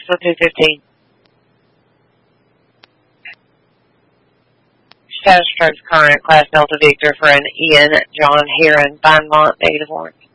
Cancel 215. Status strokes current, Class Delta Victor for an Ian John Heron, Vinemont, -1.